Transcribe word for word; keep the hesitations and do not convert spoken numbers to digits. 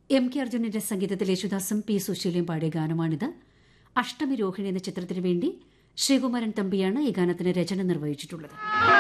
M K അർജുനന്റെ സംഗീതത്തിൽ യേശുദാസും പി സുശീലയും പാടിയ ഗാനമാണിത്. അഷ്ടമി രോഹിണി എന്ന ചിത്രത്തിനു വേണ്ടി ശ്രീകുമാരൻ തമ്പിയാണ് ഈ ഗാനത്തിന് രചന നിർവഹിച്ചിട്ടുള്ളത്.